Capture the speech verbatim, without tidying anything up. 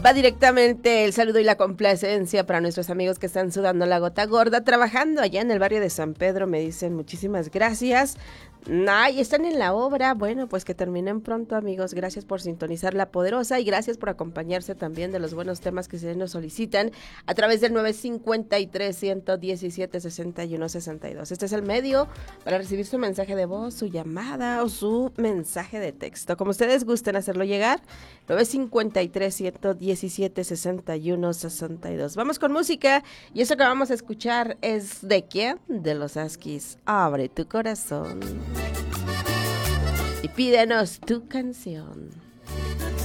Va directamente el saludo y la complacencia para nuestros amigos que están sudando la gota gorda, trabajando allá en el barrio de San Pedro. Me dicen muchísimas gracias. Ay, están en la obra. Bueno, pues que terminen pronto, amigos. Gracias por sintonizar La Poderosa y gracias por acompañarse también de los buenos temas que se nos solicitan a través del nueve cinco tres, uno uno siete, seis uno seis dos. Este es el medio para recibir su mensaje de voz, su llamada o su mensaje de texto. Como ustedes gusten hacerlo llegar, nueve cinco tres, uno uno siete, seis uno seis dos. Vamos con música y eso que vamos a escuchar es ¿de quién? De los Asquis. Abre tu corazón y pídenos tu canción.